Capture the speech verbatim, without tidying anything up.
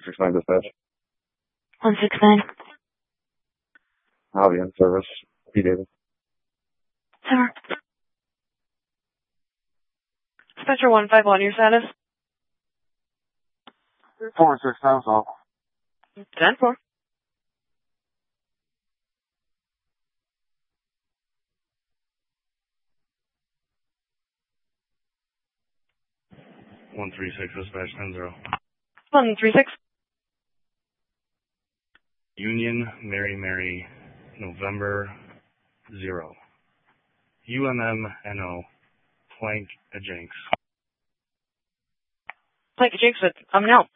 six nine dispatch. one six nine. Howdy, in service. P. David. Sir. Dispatcher one five one, your status? Four six nine, so. ten four. one three six, dispatch ten zero. one three six. Union, Mary Mary, November, zero. U M M N O, Plank, a Jinx. Plank Jinx, I'm now.